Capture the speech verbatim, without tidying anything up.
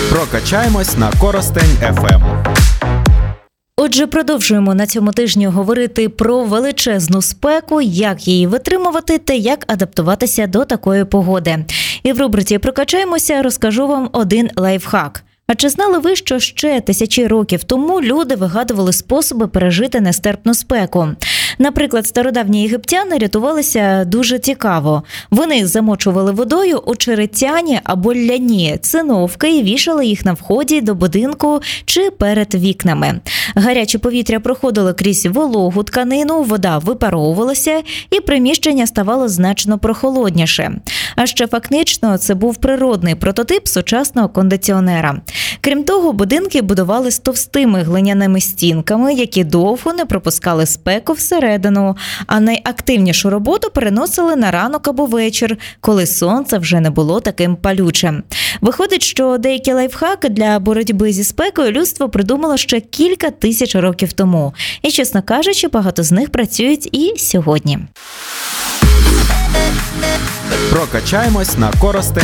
Прокачаємось на Коростень еф ем. Отже, продовжуємо на цьому тижні говорити про величезну спеку, як її витримувати та як адаптуватися до такої погоди. І в рубриці «Прокачаємося» розкажу вам один лайфхак. А чи знали ви, що ще тисячі років тому люди вигадували способи пережити нестерпну спеку? Наприклад, стародавні єгиптяни рятувалися дуже цікаво. Вони замочували водою очеретяні або ляні циновки і вішали їх на вході до будинку чи перед вікнами. Гаряче повітря проходило крізь вологу тканину, вода випаровувалася і приміщення ставало значно прохолодніше. А ще фактично це був природний прототип сучасного кондиціонера. Крім того, будинки будували з товстими глиняними стінками, які довго не пропускали спеку всередину, а найактивнішу роботу переносили на ранок або вечір, коли сонце вже не було таким палючим. Виходить, що деякі лайфхаки для боротьби зі спекою людство придумало ще кілька тисяч років тому. І, чесно кажучи, багато з них працюють і сьогодні. Прокачаємось на Коростень